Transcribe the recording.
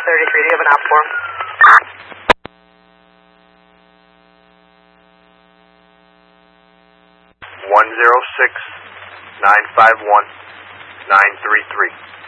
33. Do you have an op for him? 106-951-933.